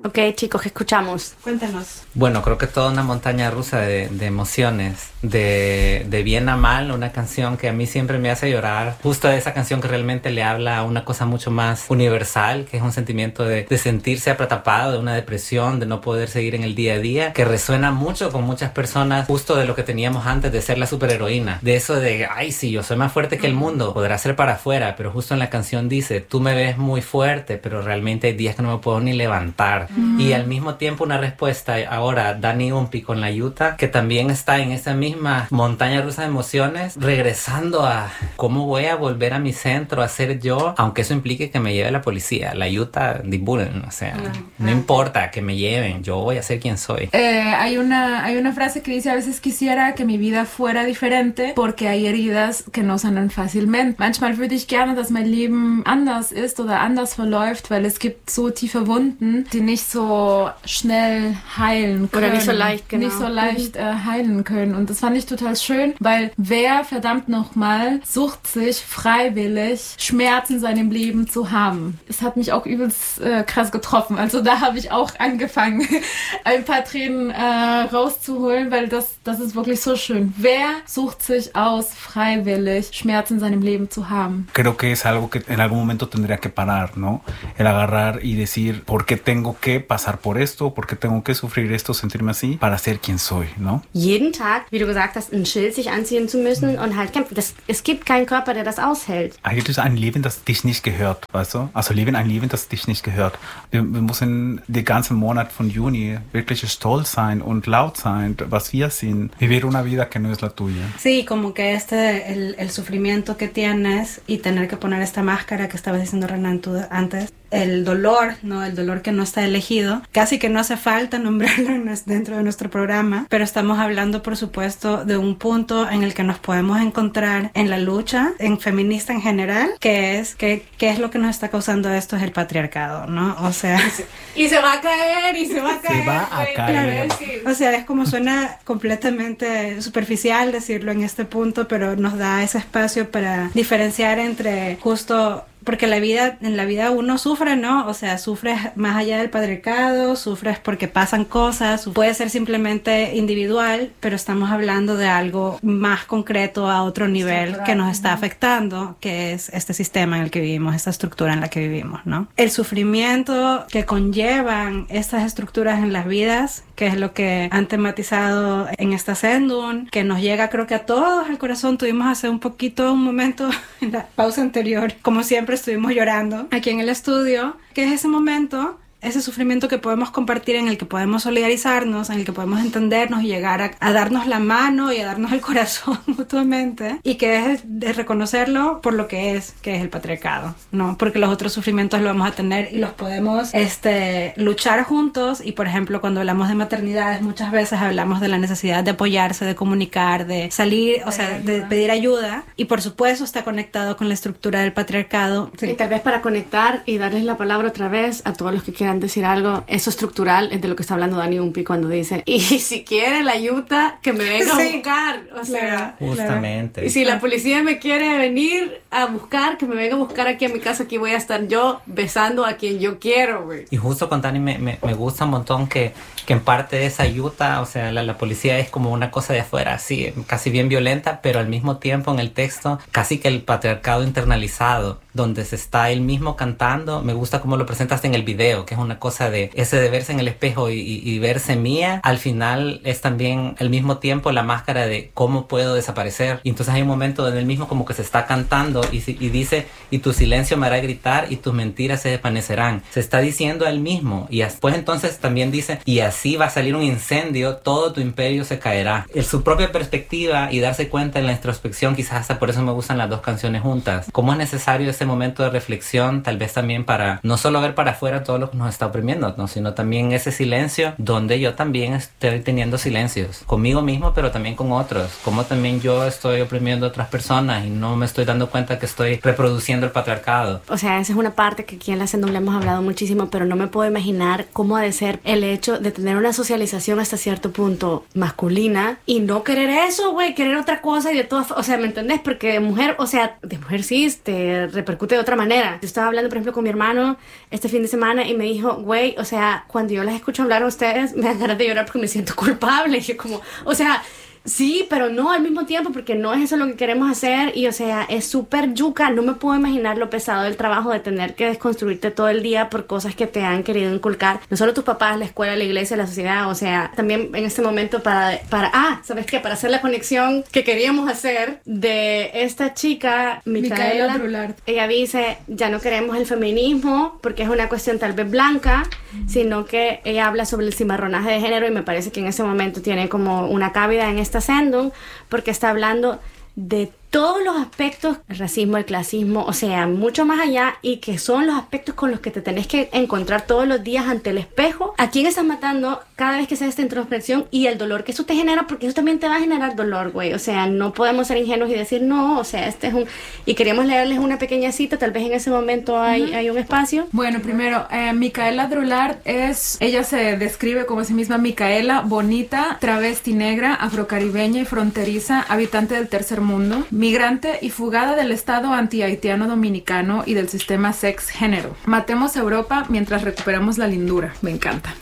Ok, chicos, ¿qué escuchamos? Cuéntanos. Bueno, creo que toda una montaña rusa de emociones, de bien a mal, una canción que a mí siempre me hace llorar, justo esa canción que realmente le habla a una cosa mucho más universal, que es un sentimiento de sentirse atrapado, de una depresión, de no poder seguir en el día a día, que resuena mucho con muchas personas, justo de lo que teníamos antes de ser la superheroína, de eso de, ay, sí, yo soy más fuerte que el mundo, podrá ser para afuera, pero justo en la canción dice, tú me ves muy fuerte, pero realmente hay días que no me puedo ni levantar. Y al mismo tiempo una respuesta ahora Dani Umpi con La Yuta, que también está en esa misma montaña rusa de emociones, regresando a cómo voy a volver a mi centro, a ser yo, aunque eso implique que me lleve la policía. La Yuta dibulen, o sea, no importa que me lleven, yo voy a ser quien soy. Hay una frase que dice, a veces quisiera que mi vida fuera diferente, porque hay heridas que no sanan fácilmente. Manchmal würde ich gerne, dass mein Leben anders ist oder anders verläuft, weil es gibt so tiefe Wunden, die nicht so schnell heilen können. Oder nicht so leicht, genau. Nicht so leicht heilen können. Und das fand ich total schön, weil wer verdammt nochmal sucht sich freiwillig Schmerzen in seinem Leben zu haben. Es hat mich auch übelst krass getroffen. Also da habe ich auch angefangen, ein paar Tränen rauszuholen, weil das ist wirklich so schön. Wer sucht sich aus, freiwillig Schmerzen in seinem Leben zu haben? Creo que es algo que en algún momento tendría que parar, ¿no? El agarrar y decir, ¿por qué tengo que pasar por esto? ¿Por qué tengo que sufrir esto, sentirme así? Para ser quien soy, ¿no? Jeden Tag, wie du gesagt hast, ein Schild sich anziehen zu müssen und halt kämpfen. Es gibt keinen Körper, der das aushält. Eigentlich ein Leben, das dich nicht gehört, weißt du? Also leben ein Leben, das dich nicht gehört. Wir müssen den ganzen Monat von Juni wirklich stolz sein und laut sein, was wir sind. Vivir una vida que no es la tuya. Sí, como que el sufrimiento que tienes y tener que poner esta máscara que estabas diciendo, Renan, tú antes, el dolor, ¿no? El dolor que no está elegido. Casi que no hace falta nombrarlo dentro de nuestro programa, pero estamos hablando, por supuesto, de un punto en el que nos podemos encontrar en la lucha, en feminista en general, que es qué es lo que nos está causando esto, es el patriarcado, ¿no? O sea... Y se va a caer, y se va a caer. Se va a caer. Claro, o sea, es como suena completamente superficial decirlo en este punto, pero nos da ese espacio para diferenciar entre justo... Porque en la vida uno sufre, ¿no? O sea, sufres más allá del patriarcado, sufres porque pasan cosas, puede ser simplemente individual, pero estamos hablando de algo más concreto a otro nivel que nos está afectando, que es este sistema en el que vivimos, esta estructura en la que vivimos, ¿no? El sufrimiento que conllevan estas estructuras en las vidas, que es lo que han tematizado en esta Sendung, que nos llega creo que a todos al corazón. Tuvimos hace un momento en la pausa anterior, como siempre estuvimos llorando aquí en el estudio, que es ese momento, ese sufrimiento que podemos compartir, en el que podemos solidarizarnos, en el que podemos entendernos y llegar a darnos la mano y a darnos el corazón mutuamente, y que es de reconocerlo por lo que es el patriarcado, ¿no? Porque los otros sufrimientos los vamos a tener y los podemos luchar juntos. Y por ejemplo, cuando hablamos de maternidades, muchas veces hablamos de la necesidad de apoyarse, de comunicar, de salir, o sea, de pedir ayuda, y por supuesto está conectado con la estructura del patriarcado. Sí. Y tal vez para conectar y darles la palabra otra vez a todos los que quieran decir algo, eso estructural es de lo que está hablando Dani Umpi cuando dice, y si quiere la Yuta, que me venga a buscar, o sea, justamente. Y si la policía me quiere venir a buscar, que me venga a buscar aquí a mi casa, aquí voy a estar yo besando a quien yo quiero, güey. Y justo con Dani me gusta un montón que en parte de esa Yuta, o sea, la policía es como una cosa de afuera, así, casi bien violenta, pero al mismo tiempo en el texto, casi que el patriarcado internalizado, donde se está él mismo cantando. Me gusta cómo lo presentaste en el video, que es una cosa de ese de verse en el espejo y verse mía. Al final es también al mismo tiempo la máscara de cómo puedo desaparecer. Y entonces hay un momento donde él mismo como que se está cantando y dice, y tu silencio me hará gritar y tus mentiras se desvanecerán. Se está diciendo a él mismo. Y después entonces también dice, y así va a salir un incendio, todo tu imperio se caerá. En su propia perspectiva y darse cuenta en la introspección, quizás hasta por eso me gustan las dos canciones juntas. Cómo es necesario ese momento de reflexión, tal vez también para no solo ver para afuera todo lo que nos está oprimiendo, ¿no? Sino también ese silencio donde yo también estoy teniendo silencios conmigo mismo, pero también con otros. Como también yo estoy oprimiendo a otras personas y no me estoy dando cuenta que estoy reproduciendo el patriarcado. O sea, esa es una parte que aquí en la Sendung le hemos hablado muchísimo, pero no me puedo imaginar cómo ha de ser el hecho de tener una socialización hasta cierto punto masculina y no querer eso, güey, querer otra cosa y de todas, o sea, ¿me entendés? Porque de mujer, o sea, de mujer sí te repercute de otra manera. Yo estaba hablando, por ejemplo, con mi hermano este fin de semana y me dijo, güey, o sea, cuando yo las escucho hablar a ustedes, me dan ganas de llorar porque me siento culpable. Y yo como, o sea, sí, pero no al mismo tiempo, porque no es eso lo que queremos hacer. Y o sea, es súper yuca. No me puedo imaginar lo pesado del trabajo de tener que desconstruirte todo el día por cosas que te han querido inculcar, no solo tus papás, la escuela, la iglesia, la sociedad. O sea, también en este momento ¿sabes qué? Para hacer la conexión que queríamos hacer de esta chica, Micaela Drulard. Ella dice, ya no queremos el feminismo porque es una cuestión tal vez blanca, sino que ella habla sobre el cimarronaje de género, y me parece que en ese momento tiene como una cabida en esta sendung, porque está hablando de todos los aspectos, el racismo, el clasismo, o sea, mucho más allá, y que son los aspectos con los que te tenés que encontrar todos los días ante el espejo. ¿A quién estás matando cada vez que se hace esta introspección? Y el dolor que eso te genera, porque eso también te va a generar dolor, güey. O sea, no podemos ser ingenuos y decir, no, o sea, este es un... Y queríamos leerles una pequeña cita, tal vez en ese momento hay un espacio. Bueno, primero, Micaela Drulard ella se describe como a sí misma Micaela, bonita, travesti negra, afrocaribeña y fronteriza, habitante del tercer mundo, migrante y fugada del estado anti-haitiano dominicano y del sistema sex-género. Matemos a Europa mientras recuperamos la lindura. Me encanta.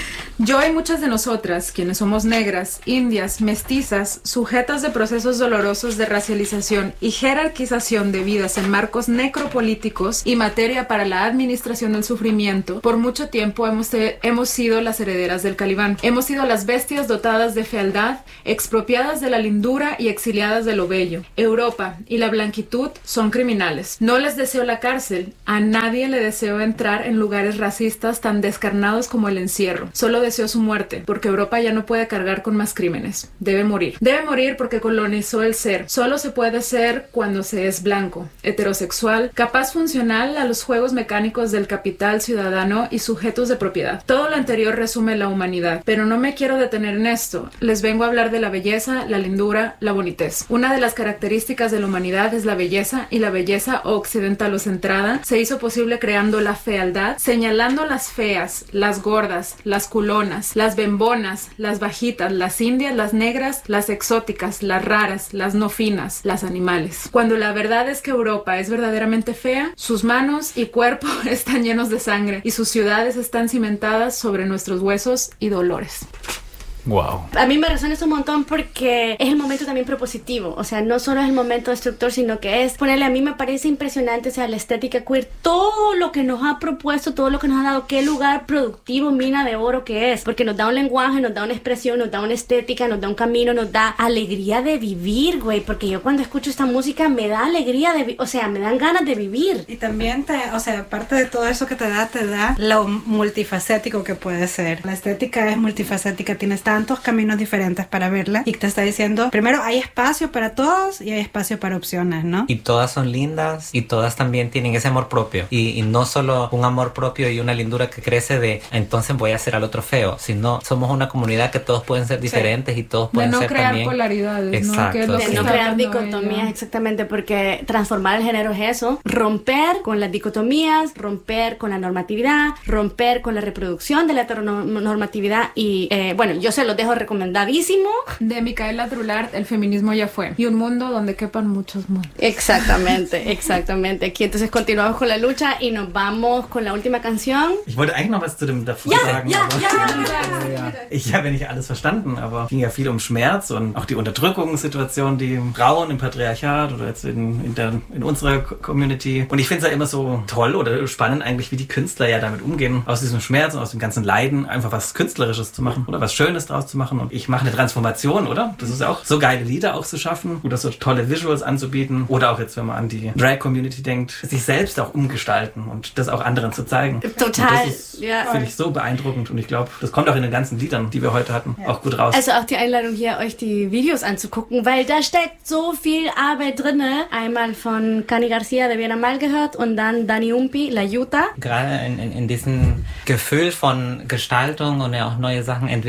Yo y muchas de nosotras, quienes somos negras, indias, mestizas, sujetas de procesos dolorosos de racialización y jerarquización de vidas en marcos necropolíticos y materia para la administración del sufrimiento, por mucho tiempo hemos sido las herederas del Calibán. Hemos sido las bestias dotadas de fealdad, expropiadas de la lindura y exiliadas de lo bello. Europa y la blanquitud son criminales. No les deseo la cárcel. A nadie le deseo entrar en lugares racistas tan descarnados como el encierro. Solo deseo su muerte, porque Europa ya no puede cargar con más crímenes. Debe morir. Debe morir porque colonizó el ser. Solo se puede ser cuando se es blanco, heterosexual, capaz funcional a los juegos mecánicos del capital ciudadano y sujetos de propiedad. Todo lo anterior resume la humanidad, pero no me quiero detener en esto. Les vengo a hablar de la belleza, la lindura, la bonitez. Una de las características de la humanidad es la belleza, y la belleza occidentalocentrada se hizo posible creando la fealdad, señalando las feas, las gordas, las culonas, las bembonas, las bajitas, las indias, las negras, las exóticas, las raras, las no finas, las animales. Cuando la verdad es que Europa es verdaderamente fea, sus manos y cuerpo están llenos de sangre y sus ciudades están cimentadas sobre nuestros huesos y dolores. Wow. A mí me resuena eso un montón porque es el momento también propositivo, o sea, no solo es el momento destructor, sino que es ponerle, a mí me parece impresionante, o sea, la estética queer, todo lo que nos ha propuesto, todo lo que nos ha dado, qué lugar productivo, mina de oro que es, porque nos da un lenguaje, nos da una expresión, nos da una estética, nos da un camino, nos da alegría de vivir, güey, porque yo cuando escucho esta música me da alegría de o sea, me dan ganas de vivir. Y también aparte de todo eso que te da lo multifacético que puede ser. La estética es multifacética, tienes tantos caminos diferentes para verla, y te está diciendo, primero hay espacio para todos y hay espacio para opciones, ¿no? Y todas son lindas y todas también tienen ese amor propio, y no solo un amor propio y una lindura que crece de entonces voy a hacer al otro feo, sino somos una comunidad que todos pueden ser diferentes, sí. Y todos pueden ser también... De no crear polaridades, exacto, ¿no? Que es lo de que no está crear hablando dicotomías, ella. exactamente, porque transformar el género es eso, romper con las dicotomías, romper con la normatividad, romper con la reproducción de la heteronormatividad, y bueno, yo se los dejo recomendadísimo. De Micaela Drulard, El feminismo ya fue. Y un mundo donde quepan muchos mundos. Exactamente, exactamente. Aquí entonces continuamos con la lucha y nos vamos con la última canción. Ich wollte eigentlich noch was zu dem davor sagen. Aber ich habe ja nicht alles verstanden, aber es ging ja viel um Schmerz und auch die Unterdrückungssituation, die Frauen im Patriarchat oder jetzt in unserer Community. Und ich finde es ja immer so toll oder spannend eigentlich, wie die Künstler ja damit umgehen, aus diesem Schmerz und aus dem ganzen Leiden einfach was Künstlerisches zu machen oder was Schönes draus zu machen. Und ich mache eine Transformation, oder? Das ist auch so geile Lieder auch zu schaffen oder so tolle Visuals anzubieten oder auch jetzt, wenn man an die Drag-Community denkt, sich selbst auch umgestalten und das auch anderen zu zeigen. Total. Und das ist, finde ich, so beeindruckend, und ich glaube, das kommt auch in den ganzen Liedern, die wir heute hatten, auch gut raus. Also auch die Einladung hier, euch die Videos anzugucken, weil da steckt so viel Arbeit drinne. Einmal von Cani Garcia, de Bien Mal gehört, und dann Dani Umpi, La Yuta. Gerade in diesem Gefühl von Gestaltung und ja auch neue Sachen entwickeln, entweder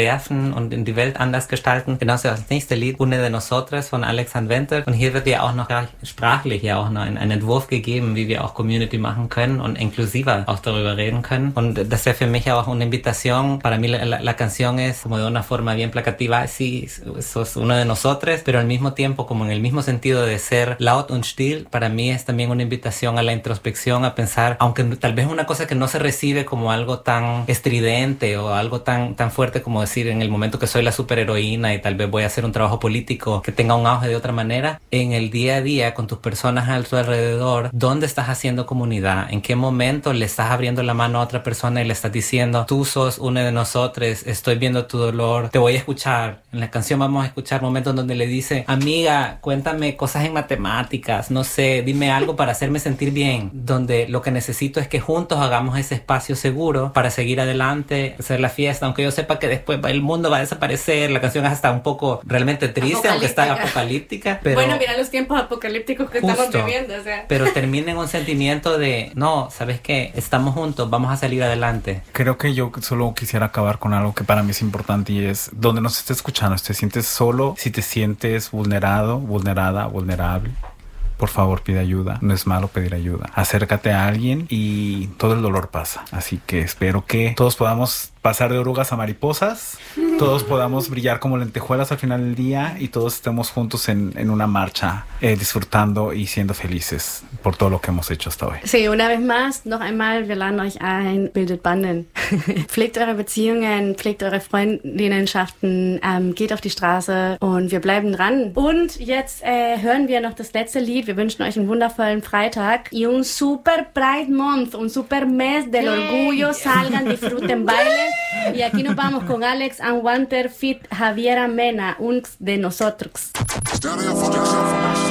werfen und in die Welt anders gestalten. Genauso das nächste Lied, Une de Nosotros von Alex Anwender. Und hier wird ja auch noch sprachlich ja auch noch ein Entwurf gegeben, wie wir auch Community machen können und inklusiver auch darüber reden können. Und das wäre für mich auch una invitación. Para mí la canción es como de una forma bien placativa, sí, sos uno de nosotros, pero al mismo tiempo, como en el mismo sentido de ser laut und still, para mí es también una invitación a la introspección, a pensar, aunque tal vez una cosa que no se recibe como algo tan estridente o algo tan fuerte como decir en el momento que soy la superheroína y tal vez voy a hacer un trabajo político que tenga un auge de otra manera, en el día a día con tus personas a tu alrededor, ¿dónde estás haciendo comunidad? ¿En qué momento le estás abriendo la mano a otra persona y le estás diciendo, tú sos uno de nosotros, estoy viendo tu dolor, te voy a escuchar? En la canción vamos a escuchar momentos donde le dice, amiga, cuéntame cosas en matemáticas, no sé, dime algo para hacerme sentir bien, donde lo que necesito es que juntos hagamos ese espacio seguro para seguir adelante, hacer la fiesta, aunque yo sepa que después el mundo va a desaparecer. La canción es hasta un poco realmente triste, aunque está apocalíptica, pero bueno, mira los tiempos apocalípticos que estamos viviendo, o sea. Pero termina en un sentimiento de, no, ¿sabes qué? Estamos juntos, vamos a salir adelante. Creo que yo solo quisiera acabar con algo que para mí es importante y es, donde nos estés escuchando, si te sientes solo, si te sientes vulnerado, vulnerada, vulnerable, por favor pide ayuda. No es malo pedir ayuda. Acércate a alguien y todo el dolor pasa. Así que espero que todos podamos pasar de orugas a mariposas, todos podamos brillar como lentejuelas al final del día y todos estemos juntos en una marcha, disfrutando y siendo felices por todo lo que hemos hecho hasta hoy. Sí, una vez más, noch einmal, wir laden euch ein, bildet Banden. Pflegt eure Beziehungen, pflegt eure Freundinnenschaften, geht auf die Straße und wir bleiben dran. Und jetzt hören wir noch das letzte Lied. Wir wünschen euch einen wundervollen Freitag y un super Pride Month, un super mes del orgullo. Salgan, disfruten, bailen. Y aquí nos vamos con Alex Anwender feat. Javiera Mena, uns de nosotros. Stand up for yourself.